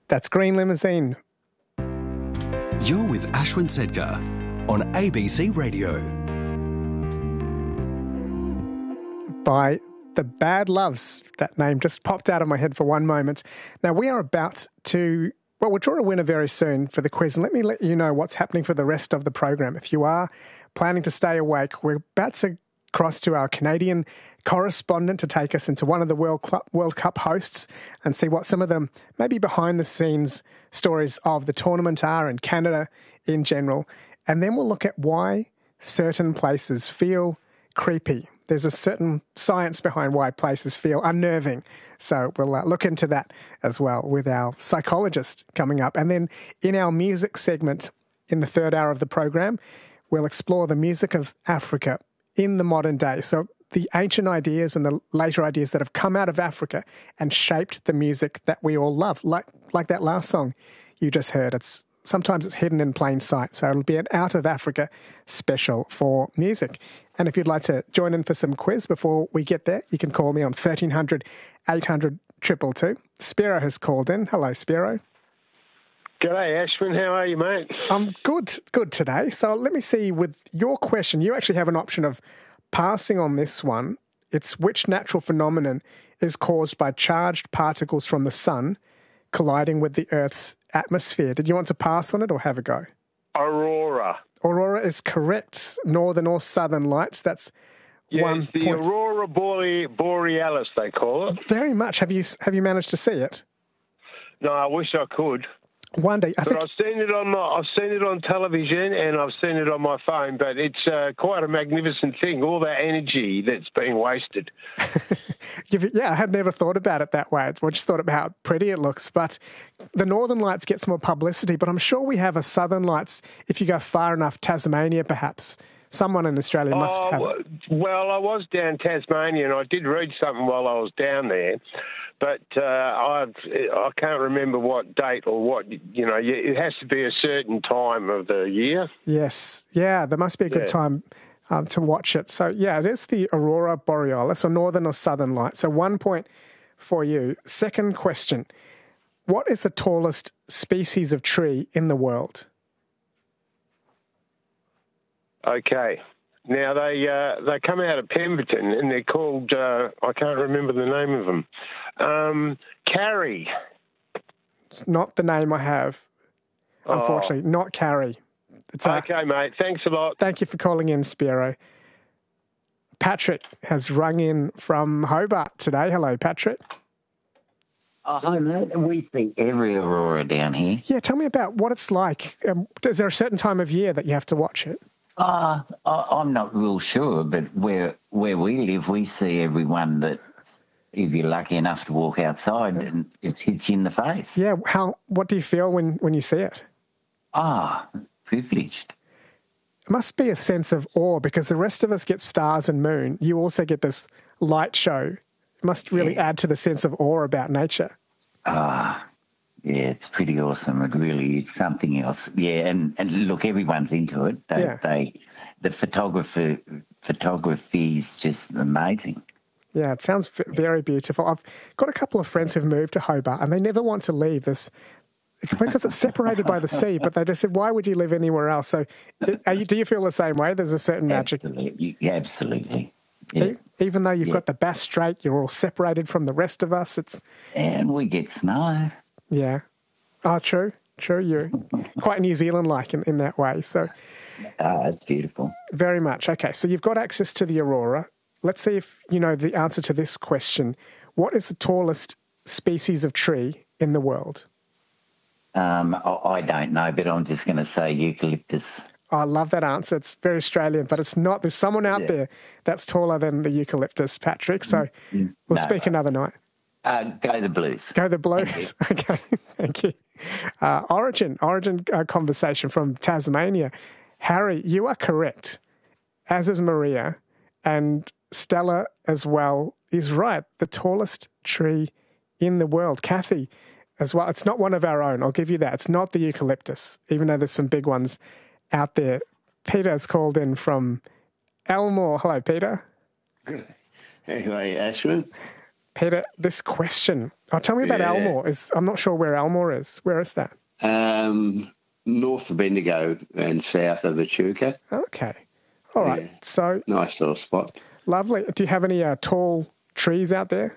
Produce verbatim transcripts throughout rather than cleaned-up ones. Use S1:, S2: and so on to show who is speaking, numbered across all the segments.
S1: That's Green Limousine.
S2: You're with Ashwin Sedkar on A B C Radio.
S1: By The Bad Loves. That name just popped out of my head for one moment. Now, we are about to, well, we'll draw a winner very soon for the quiz, and let me let you know what's happening for the rest of the program. If you are planning to stay awake, we're about to cross to our Canadian correspondent to take us into one of the World Club, World Cup hosts and see what some of the maybe behind-the-scenes stories of the tournament are and Canada in general. And then we'll look at why certain places feel creepy. There's a certain science behind why places feel unnerving. So we'll uh, look into that as well with our psychologist coming up. And then in our music segment in the third hour of the program, we'll explore the music of Africa in the modern day. So the ancient ideas and the later ideas that have come out of Africa and shaped the music that we all love, like like that last song you just heard. It's sometimes it's hidden in plain sight, so it'll be an Out of Africa special for music. And if you'd like to join in for some quiz before we get there, you can call me on thirteen hundred, eight hundred, two two two. Spiro has called in. Hello, Spiro.
S3: G'day, Ashwin. How are you, mate?
S1: I'm good, good today. So let me see, with your question, you actually have an option of passing on this one. It's which natural phenomenon is caused by charged particles from the sun colliding with the Earth's atmosphere? Did you want to pass on it or have a go?
S3: Aurora.
S1: Aurora is correct. Northern or southern lights. That's
S3: yes,
S1: one
S3: the
S1: point.
S3: Aurora Boreal- Borealis, they call it.
S1: Very much. Have you have you managed to see it?
S3: No, I wish I could.
S1: One day, I
S3: but
S1: think
S3: I've seen it on my, I've seen it on television and I've seen it on my phone. But it's uh, quite a magnificent thing. All that energy that's being wasted.
S1: You've, yeah, I had never thought about it that way. I just thought about how pretty it looks. But the Northern Lights gets more publicity. But I'm sure we have a Southern Lights. If you go far enough, Tasmania, perhaps. Someone in Australia must
S3: oh,
S1: have it.
S3: Well, I was down Tasmania and I did read something while I was down there, but uh, I've, I can't remember what date or what, you know, it has to be a certain time of the year.
S1: Yes. Yeah, there must be a good
S3: Yeah.
S1: time um, to watch it. So, yeah, it is the Aurora Borealis, or Northern or Southern Lights. So one point for you. Second question. What is the tallest species of tree in the world?
S3: Okay. Now, they uh, they come out of Pemberton and they're called, uh, I can't remember the name of them, um, Carrie.
S1: It's not the name I have, unfortunately.
S3: Oh.
S1: Not Carrie. It's a,
S3: Okay, mate. Thanks a lot.
S1: Thank you for calling in, Spiro. Patrick has rung in from Hobart today. Hello, Patrick.
S4: Oh, hi, mate. We see every aurora down here.
S1: Yeah, tell me about what it's like. Um, is there a certain time of year that you have to watch it?
S4: Uh, I, I'm not real sure, but where where we live, we see everyone that, if you're lucky enough to walk outside, and just hits you in the face.
S1: Yeah, how? What do you feel when, when you see it?
S4: Ah, privileged.
S1: It must be a sense of awe because the rest of us get stars and moon. You also get this light show. It must really
S4: Yeah.
S1: add to the sense of awe about nature.
S4: Ah, yeah, it's pretty awesome. It really is something else. Yeah, and, and look, everyone's into it. They,
S1: Yeah.
S4: they the photographer photography is just amazing.
S1: Yeah, it sounds v- very beautiful. I've got a couple of friends who've moved to Hobart and they never want to leave this because it's separated by the sea, but they just said, why would you live anywhere else? So are you, do you feel the same way? There's a certain magic.
S4: Absolutely, yeah, absolutely. Yeah.
S1: E- Even though you've
S4: Yeah.
S1: got the Bass Strait, you're all separated from the rest of us. It's,
S4: And we get snow.
S1: yeah. Oh, true, true. You're quite New Zealand-like in, in that way. So
S4: Ah, it's beautiful.
S1: very much. Okay, so you've got access to the aurora. Let's see if you know the answer to this question. What is the tallest species of tree in the world?
S4: Um, I, I don't know, but I'm just going to say eucalyptus.
S1: Oh, I love that answer. It's very Australian, but it's not. There's someone out
S4: Yeah.
S1: there that's taller than the eucalyptus, Patrick. So
S4: Mm,
S1: we'll
S4: no.
S1: speak another night.
S4: Uh, go the blues.
S1: Go the Blues. Okay, thank you. Uh, origin, origin uh, conversation from Tasmania. Harry, you are correct, as is Maria, and Stella as well is right. The tallest tree in the world. Kathy as well. It's not one of our own, I'll give you that. It's not the eucalyptus, even though there's some big ones out there. Peter's called in from Elmore. Hello, Peter.
S5: Anyway, Ashwin.
S1: Peter, this question. Oh, tell me about
S5: Yeah.
S1: Elmore. Is I'm not sure where Elmore is. Where is that?
S5: Um, north of Bendigo and south of Echuca.
S1: Okay. All right.
S5: Yeah.
S1: So
S5: Nice little spot.
S1: lovely. Do you have any uh, tall trees out there?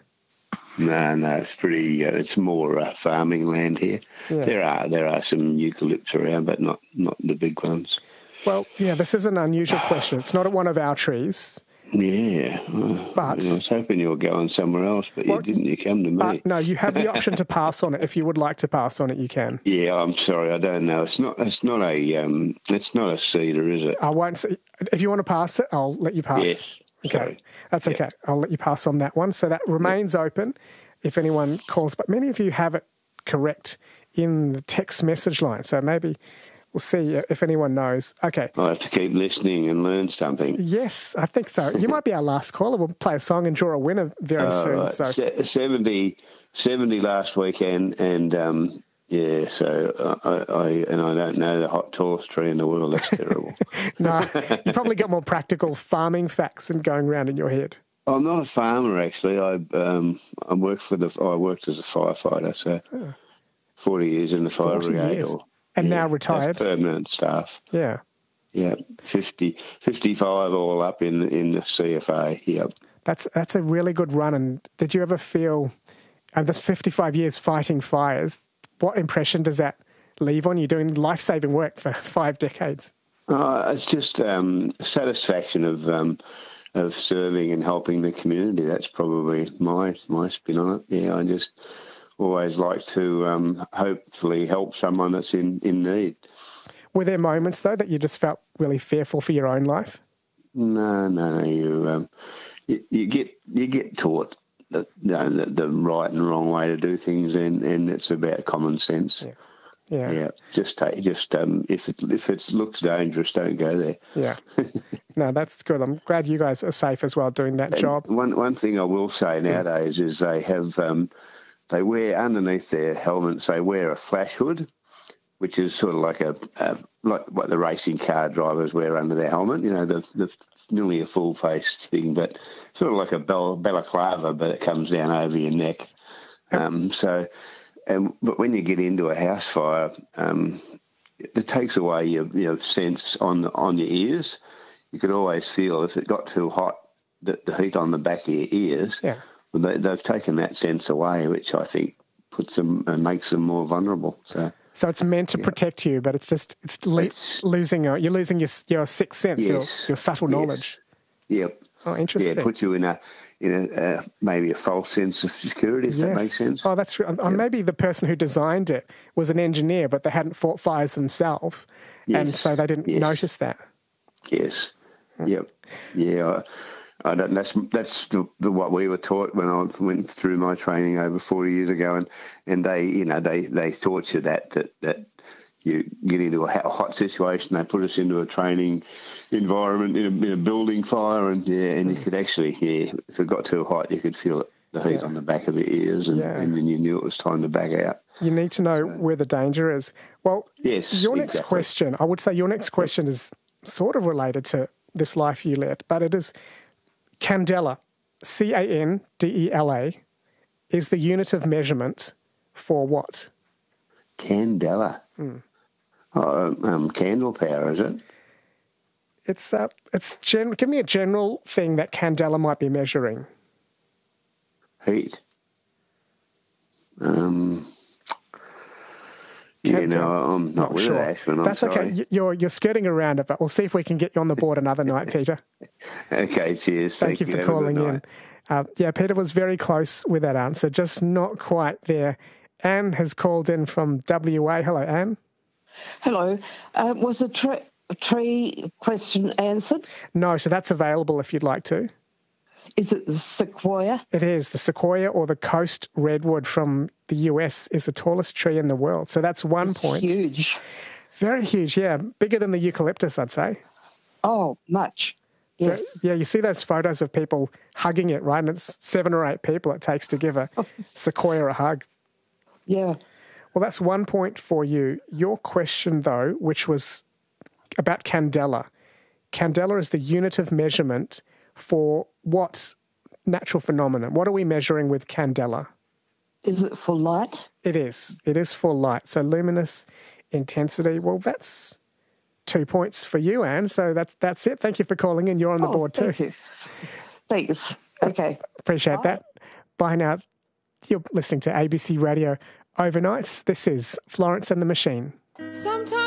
S5: No, no, it's pretty. Uh, it's more uh, farming land here.
S1: Yeah.
S5: There are there are some eucalypts around, but not not the big ones.
S1: Well, yeah, this is an unusual question. It's not at one of our trees.
S5: Yeah, oh,
S1: But-
S5: I was hoping you were going somewhere else, but
S1: Well,
S5: you didn't. You come to me.
S1: But no, you have the option to pass on it. If you would like to pass on it, you can.
S5: Yeah, I'm sorry, I don't know. It's not. It's not a. Um, it's not a cedar, is it?
S1: I won't say. If you want to pass it, I'll let you pass.
S5: Yes.
S1: Okay.
S5: Sorry.
S1: That's okay. I'll let you pass on that one. So that remains open if anyone calls. But many of you have it correct in the text message line. So maybe we'll see if anyone knows. Okay.
S5: I have to keep listening and learn something.
S1: Yes, I think so. You might be our last caller. We'll play a song and draw a winner very
S5: Uh,
S1: soon.
S5: right.
S1: So
S5: Se- seventy, seventy last weekend, and um, yeah, so I, I and I don't know the hot tallest tree in the world. That's terrible.
S1: no, you probably got more practical farming facts and going around in your head.
S5: I'm not a farmer actually. I um, I worked for the. I worked as a firefighter, so forty years in the fire
S1: forty
S5: brigade,
S1: years.
S5: or
S1: And
S5: yeah,
S1: now
S5: that's
S1: retired.
S5: permanent staff.
S1: Yeah.
S5: Yeah, fifty, fifty-five all up in in the C F A. Yep.
S1: That's that's a really good run. And did you ever feel, uh, that's fifty-five years fighting fires, what impression does that leave on you doing life-saving work for five decades?
S5: Uh, it's just um, satisfaction of um, of serving and helping the community. That's probably my my spin on it. Yeah, I just always like to um, hopefully help someone that's in, in need.
S1: Were there moments, though, that you just felt really fearful for your own life?
S5: No, no, no. You um, you, you get you get taught the, the, the right and wrong way to do things, and, and it's about common sense.
S1: Yeah. Yeah.
S5: Yeah, just take, just um, if it if it looks dangerous, don't go there.
S1: Yeah. No, that's good. I'm glad you guys are safe as well doing that job.
S5: One one thing I will say nowadays is they have um, they wear underneath their helmets. They wear a flash hood, which is sort of like a, a like what the racing car drivers wear under their helmet. You know, the the nearly a full face thing, but sort of like a bal- balaclava, but it comes down over your neck. Um, so. And but when you get into a house fire, um, it takes away your, your sense on the, on your ears. You could always feel if it got too hot, the, the heat on the back of your ears.
S1: Yeah.
S5: Well, they, they've taken that sense away, which I think puts them and makes them more vulnerable. So,
S1: So it's meant to protect you, but it's just it's, le-
S5: It's-
S1: losing your, you're losing your your sixth sense,
S5: Yes.
S1: your your subtle
S5: Yes.
S1: knowledge.
S5: yep,
S1: Oh,
S5: yeah,
S1: interesting.
S5: it puts you in a in a uh, maybe a false sense of security, if that makes sense.
S1: Oh, that's true. Oh, maybe the person who designed it was an engineer, but they hadn't fought fires themselves, and
S5: Yes.
S1: so they didn't
S5: Yes.
S1: notice that.
S5: Yes. Yep. Yeah. I, I don't. That's that's the, the, what we were taught when I went through my training over forty years ago, and, and they, you know, they, they taught you that that that you get into a hot situation. They put us into a training environment in a, in a building fire, and yeah, and you could actually, yeah, if it got too hot, you could feel it, the heat
S1: Yeah.
S5: on the back of your ears, and,
S1: Yeah.
S5: and then you knew it was time to back out.
S1: You need to know where the danger is. Well,
S5: Yes,
S1: your next
S5: exactly.
S1: question, I would say your next question is sort of related to this life you led, but it is Candela, C A N D E L A, is the unit of measurement for what?
S5: Candela.
S1: Hmm.
S5: Oh, um, candle power, is it?
S1: It's uh, it's gen- give me a general thing that Candela might be measuring.
S5: Heat. Um, yeah,
S1: Can't
S5: no,
S1: tell.
S5: I'm not,
S1: Not
S5: with
S1: sure.
S5: it, Ashwin. I'm
S1: That's
S5: sorry.
S1: okay. Y- You're you're skirting around it, but we'll see if we can get you on the board another night, Peter.
S5: Okay, cheers.
S1: Thank, you for
S5: Have a good
S1: calling in.
S5: night.
S1: Uh, yeah, Peter was very close with that answer, just not quite there. Anne has called in from W A. Hello, Anne.
S6: Hello. Uh, was the tre- tree question answered?
S1: No, so that's available if you'd like to.
S6: Is it the sequoia?
S1: It is. The sequoia or the coast redwood from the U S is the tallest tree in the world. So that's one
S6: It's
S1: point.
S6: huge.
S1: Very huge, yeah. Bigger than the eucalyptus, I'd say.
S6: Oh, much. Yes.
S1: Yeah, you see those photos of people hugging it, right? And it's seven or eight people it takes to give a sequoia a hug.
S6: Yeah.
S1: Well, that's one point for you. Your question, though, which was about Candela. Candela is the unit of measurement for what natural phenomenon. What are we measuring with candela?
S6: Is it for light?
S1: It is. It is for light. So luminous intensity, well, that's two points for you, Anne. So that's that's it. Thank you for calling in. You're on the
S6: Oh,
S1: board too.
S6: thank you. Thanks. Okay.
S1: Appreciate
S6: Bye.
S1: that. Bye now. You're listening to A B C Radio Overnights. This is Florence and the Machine.
S7: Sometimes